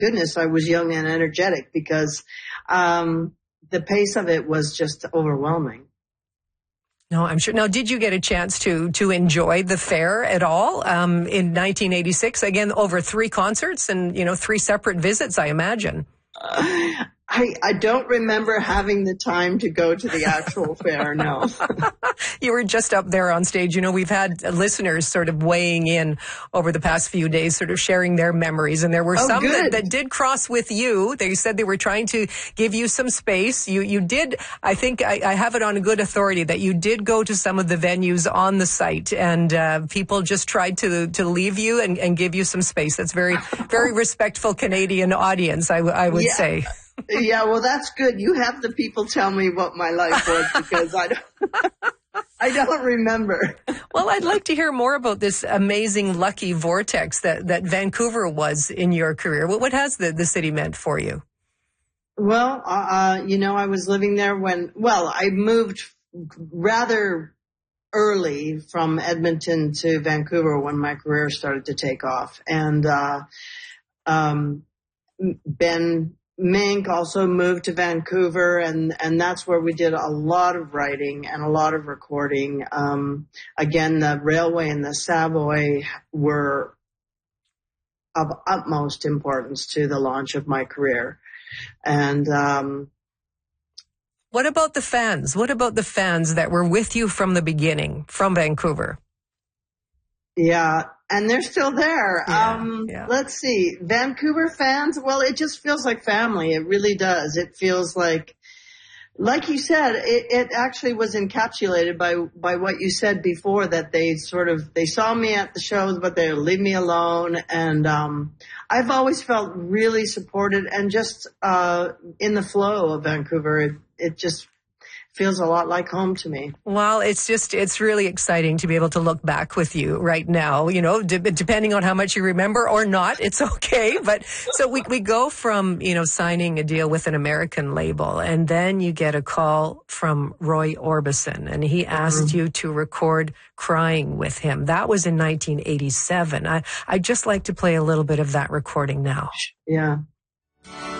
goodness I was young and energetic, because the pace of it was just overwhelming. No, I'm sure. Now, did you get a chance to enjoy the fair at all in 1986? Again, over 3 concerts and, 3 separate visits, I imagine. I don't remember having the time to go to the actual fair, no. You were just up there on stage. We've had listeners sort of weighing in over the past few days, sort of sharing their memories. And there were some that did cross with you. They said they were trying to give you some space. You did, I think I have it on good authority that you did go to some of the venues on the site, and people just tried to leave you and give you some space. That's very, very respectful Canadian audience, I would say. Yeah, well, that's good. You have the people tell me what my life was, because I don't remember. Well, I'd like to hear more about this amazing lucky vortex that Vancouver was in your career. What has the city meant for you? Well, I was living there I moved rather early from Edmonton to Vancouver when my career started to take off. And Ben Mink also moved to Vancouver, and that's where we did a lot of writing and a lot of recording. Again, the Railway and the Savoy were of utmost importance to the launch of my career. And what about the fans? What about the fans that were with you from the beginning, from Vancouver? Yeah, and they're still there. Yeah. Let's see. Vancouver fans, well, it just feels like family. It really does. It feels like you said, it actually was encapsulated by what you said before, that they saw me at the shows, but they would leave me alone. And I've always felt really supported, and just in the flow of Vancouver, it just feels a lot like home to me. Well, it's really exciting to be able to look back with you right now, depending on how much you remember or not, it's okay. But so we go from, signing a deal with an American label, and then you get a call from Roy Orbison, and he asked you to record Crying with him. That was in 1987. I'd just like to play a little bit of that recording now. Yeah.